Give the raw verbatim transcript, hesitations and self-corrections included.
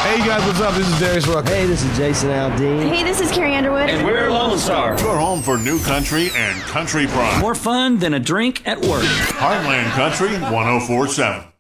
Hey guys, what's up? This is Darius Rucker. Hey, this is Jason Aldean. Hey, this is Carrie Underwood. And we're Lone Star. Your home for new country and country pride. More fun than a drink at work. Heartland Country one oh four point seven.